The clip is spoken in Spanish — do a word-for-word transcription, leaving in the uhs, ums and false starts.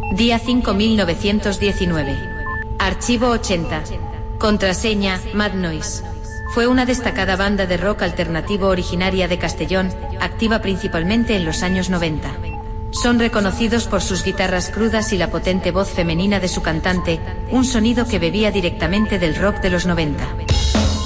Día cinco mil novecientos diecinueve. Archivo ochenta. Contraseña, Mad Noise. Fue una destacada banda de rock alternativo originaria de Castellón, activa principalmente en los años noventa. Son reconocidos por sus guitarras crudas y la potente voz femenina de su cantante, un sonido que bebía directamente del rock de los noventa.